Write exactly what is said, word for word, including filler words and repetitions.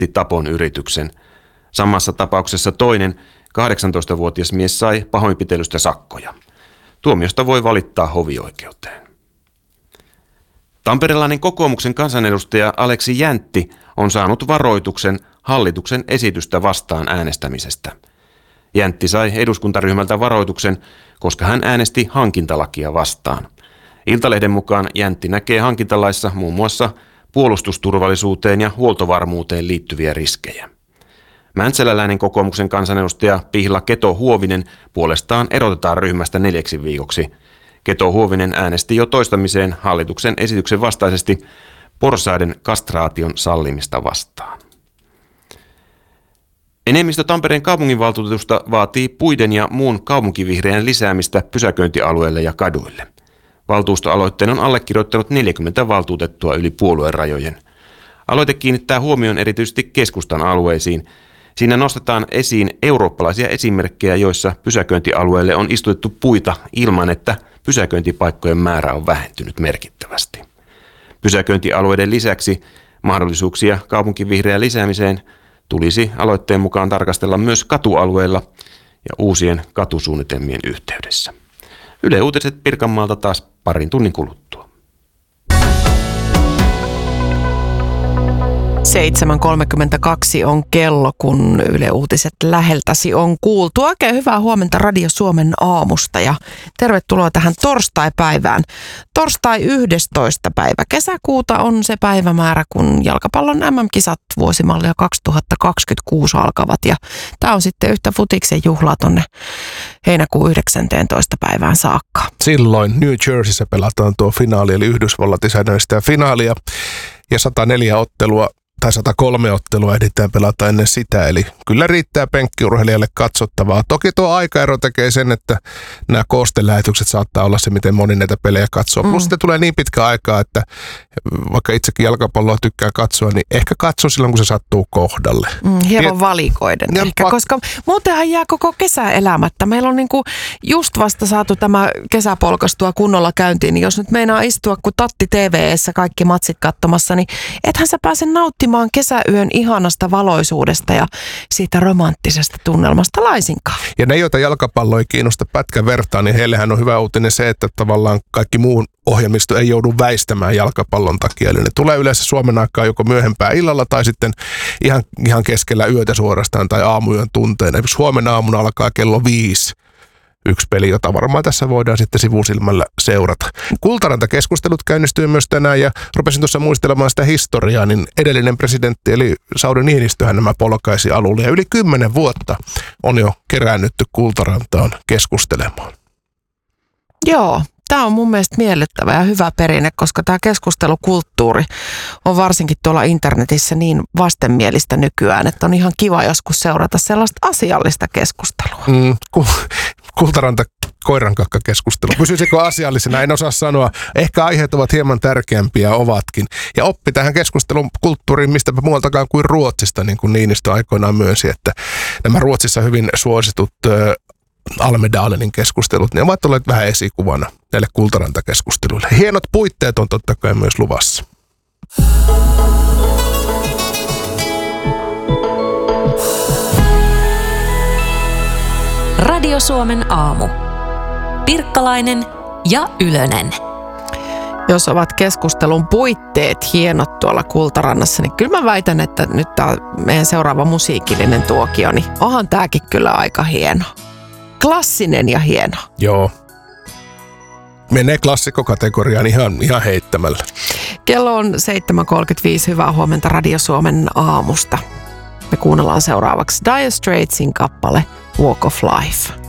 aloitti tapon yrityksen. Samassa tapauksessa toinen kahdeksantoistavuotias mies sai pahoinpitelystä sakkoja. Tuomiosta voi valittaa hovioikeuteen. Tamperelainen kokoomuksen kansanedustaja Aleksi Jäntti on saanut varoituksen hallituksen esitystä vastaan äänestämisestä. Jäntti sai eduskuntaryhmältä varoituksen, koska hän äänesti hankintalakia vastaan. Iltalehden mukaan Jäntti näkee hankintalaissa muun muassa puolustusturvallisuuteen ja huoltovarmuuteen liittyviä riskejä. Mäntsäläläinen kokoomuksen kansanedustaja Pihla Keto-Huovinen puolestaan erotetaan ryhmästä neljäksi viikoksi. Keto-Huovinen äänesti jo toistamiseen hallituksen esityksen vastaisesti porsaiden kastraation sallimista vastaan. Enemmistö Tampereen kaupunginvaltuutetusta vaatii puiden ja muun kaupunkivihreän lisäämistä pysäköintialueille ja kaduille. Valtuustoaloitteen on allekirjoittanut neljäkymmentä valtuutettua yli puoluerajojen. Aloite kiinnittää huomioon erityisesti keskustan alueisiin. Siinä nostetaan esiin eurooppalaisia esimerkkejä, joissa pysäköintialueelle on istutettu puita ilman, että pysäköintipaikkojen määrä on vähentynyt merkittävästi. Pysäköintialueiden lisäksi mahdollisuuksia kaupunkivihreän lisäämiseen tulisi aloitteen mukaan tarkastella myös katualueilla ja uusien katusuunnitelmien yhteydessä. Yle Uutiset Pirkanmaalta taas parin tunnin kuluttua. seitsemän kolmekymmentäkaksi on kello, kun Yle Uutiset läheltäsi on kuultu. Oikein hyvää huomenta Radio Suomen aamusta ja tervetuloa tähän torstai-päivään. Torstai yhdestoista päivä kesäkuuta on se päivämäärä, kun jalkapallon M M-kisat vuosimallia kaksituhattakaksikymmentäkuusi alkavat. Ja tämä on sitten yhtä futiksen juhlaa tonne heinäkuun yhdeksästoista päivään saakka. Silloin New Jerseyssä pelataan tuo finaali, eli Yhdysvallat isännöistä finaalia ja sata neljä ottelua. Tai sata kolme ottelua ehditään pelata ennen sitä, eli kyllä riittää penkkiurheilijalle katsottavaa. Toki tuo aikaero tekee sen, että nämä koostelähetykset saattaa olla se, miten moni näitä pelejä katsoo. Mm. Plus sitten tulee niin pitkä aikaa, että vaikka itsekin jalkapalloa tykkää katsoa, niin ehkä katso silloin, kun se sattuu kohdalle. Mm, hieman valikoiden ja ehkä, pa- koska muutenhan jää koko kesä elämättä. Meillä on niinku just vasta saatu tämä kesä polkastua kunnolla käyntiin, niin jos nyt meinaa istua kuin tatti T V-ssä kaikki matsit katsomassa, niin ethän sä pääse nauttimaan kesäyön ihanasta valoisuudesta ja siitä romanttisesta tunnelmasta laisinkaan. Ja ne, joita jalkapallo ei kiinnosta pätkän vertaan, niin heillehän on hyvä uutinen se, että tavallaan kaikki muun ohjelmisto ei joudu väistämään jalkapallon takia. Eli ne tulee yleensä Suomen aikaa joko myöhempää illalla tai sitten ihan, ihan keskellä yötä suorastaan tai aamuyön tunteina. Suomen aamuna alkaa kello viisi. Yksi peli, jota varmaan tässä voidaan sitten sivusilmällä seurata. Kultaranta-keskustelut käynnistyy myös tänään ja rupesin tuossa muistelemaan sitä historiaa, niin edellinen presidentti eli Sauli Niinistöhän nämä polkaisi alulle ja yli kymmenen vuotta on jo keräännytty Kultarantaan keskustelemaan. Joo. Tämä on mun mielestä miellyttävä ja hyvä perinne, koska tämä keskustelukulttuuri on varsinkin tuolla internetissä niin vastenmielistä nykyään, että on ihan kiva joskus seurata sellaista asiallista keskustelua. Mm, ku, kultaranta koirankakka-keskustelu. Pysyisikö asiallisena? En osaa sanoa. Ehkä aiheet ovat hieman tärkeämpiä, ovatkin. Ja oppi tähän keskustelun kulttuuriin mistäpä muualtakaan kuin Ruotsista, niin kuin Niinistö aikoinaan myönsi, että nämä Ruotsissa hyvin suositut ö, Almedalenin keskustelut, ne ovat olleet vähän esikuvana näille Kultaranta-keskusteluille. Hienot puitteet on totta kai myös luvassa. Radio Suomen aamu. Pirkkalainen ja Ylönen. Jos ovat keskustelun puitteet hienot tuolla Kultarannassa, niin kyllä mä väitän, että nyt tämä meidän seuraava musiikillinen tuokio, niin onhan tämäkin kyllä aika hieno. Klassinen ja hieno. Joo. Menee klassikkokategoriaan ihan, ihan heittämällä. Kello on seitsemän kolmekymmentäviisi. Hyvää huomenta Radio Suomen aamusta. Me kuunnellaan seuraavaksi Dire Straitsin kappale Walk of Life.